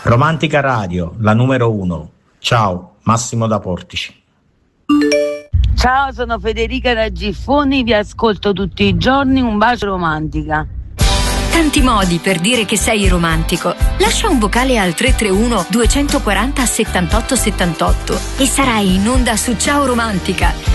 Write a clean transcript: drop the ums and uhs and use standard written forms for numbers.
Romantica Radio, la numero 1. Ciao, Massimo da Portici. Ciao, sono Federica da Giffoni, vi ascolto tutti i giorni, un bacio romantica. Tanti modi per dire che sei romantico. Lascia un vocale al 331 240 78 78 e sarai in onda su Ciao Romantica.